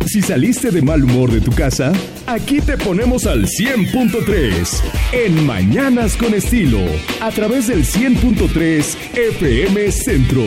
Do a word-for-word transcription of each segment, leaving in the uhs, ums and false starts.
Si saliste de mal humor de tu casa, aquí te ponemos al cien punto tres en Mañanas con Estilo, a través del cien punto tres F M Centro.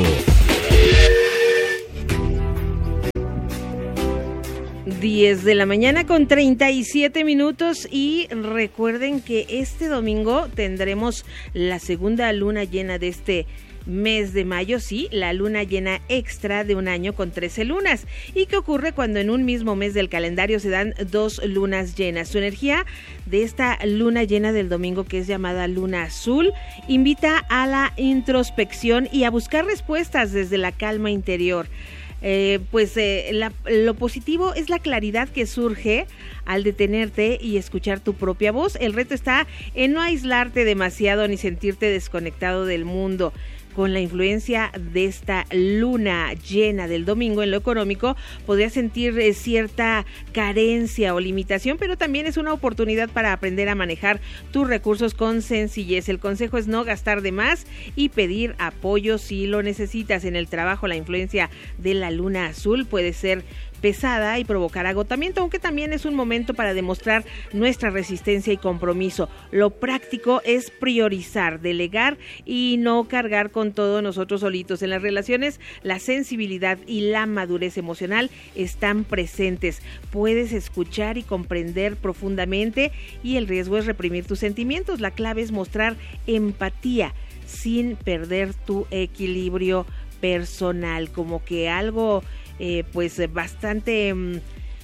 diez de la mañana con treinta y siete minutos, y recuerden que este domingo tendremos la segunda luna llena de este mes de mayo, sí, la luna llena extra de un año con trece lunas. ¿Y qué ocurre cuando en un mismo mes del calendario se dan dos lunas llenas? Su energía de esta luna llena del domingo, que es llamada luna azul, invita a la introspección y a buscar respuestas desde la calma interior. Eh, pues eh, la, lo positivo es la claridad que surge al detenerte y escuchar tu propia voz. El reto está en no aislarte demasiado ni sentirte desconectado del mundo. Con la influencia de esta luna llena del domingo en lo económico, podrías sentir eh, cierta carencia o limitación, pero también es una oportunidad para aprender a manejar tus recursos con sencillez. El consejo es no gastar de más y pedir apoyo si lo necesitas. En el trabajo, la influencia de la luna azul puede ser pesada y provocar agotamiento, aunque también es un momento para demostrar nuestra resistencia y compromiso. Lo práctico es priorizar, delegar y no cargar con todo nosotros solitos. En las relaciones, la sensibilidad y la madurez emocional están presentes. Puedes escuchar y comprender profundamente, y el riesgo es reprimir tus sentimientos. La clave es mostrar empatía sin perder tu equilibrio personal. Como que algo Eh, pues bastante mmm,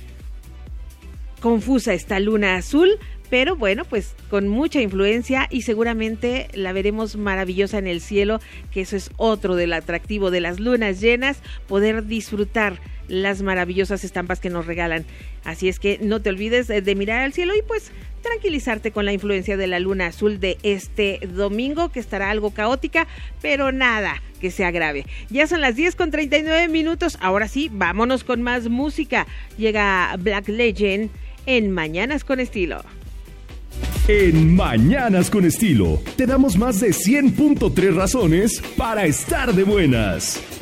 confusa esta luna azul, pero bueno, pues con mucha influencia, y seguramente la veremos maravillosa en el cielo, que eso es otro del atractivo de las lunas llenas, poder disfrutar las maravillosas estampas que nos regalan. Así es que no te olvides de mirar al cielo y pues tranquilizarte con la influencia de la luna azul de este domingo, que estará algo caótica, pero nada que sea grave. Ya son las diez con treinta y nueve minutos. Ahora sí, vámonos con más música. Llega Black Legend en Mañanas con Estilo. En Mañanas con Estilo te damos más de cien punto tres razones para estar de buenas.